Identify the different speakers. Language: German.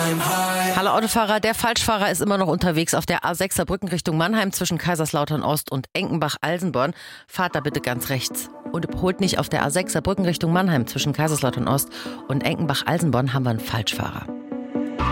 Speaker 1: Hallo Autofahrer, der Falschfahrer ist immer noch unterwegs auf der A6 Saarbrücken Richtung Mannheim zwischen Kaiserslautern Ost und Enkenbach-Alsenborn. Fahrt da bitte ganz rechts. Und überholt nicht auf der A6 Saarbrücken Richtung Mannheim zwischen Kaiserslautern Ost und Enkenbach-Alsenborn haben wir einen Falschfahrer.